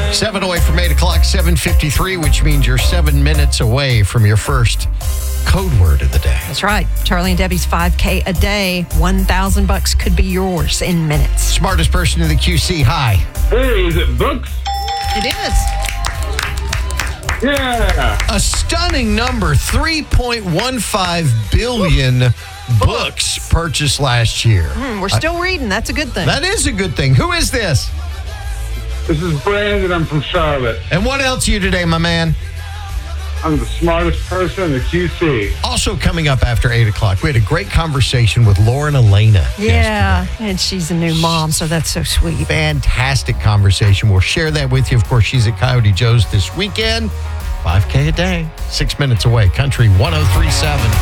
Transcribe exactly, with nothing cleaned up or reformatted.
Seven away from eight o'clock, seven fifty-three, which means you're seven minutes away from your first code word of the day. That's right. Charlie and Debbie's five K a day. one thousand bucks could be yours in minutes. Smartest person in the Q C, hi. Hey, is it books? It is. Yeah. A stunning number, three point one five billion books purchased last year. Mm, we're still reading. That's a good thing. That is a good thing. Who is this? This is Brandon. I'm from Charlotte. And what else are you today, my man? I'm the smartest person in the Q C. Also coming up after eight o'clock, we had a great conversation with Lauren Elena. yeah, and she's a new mom, so that's so sweet. Fantastic conversation. We'll share that with you. Of course, she's at Coyote Joe's this weekend. five K a day, six minutes away. Country one oh three point seven.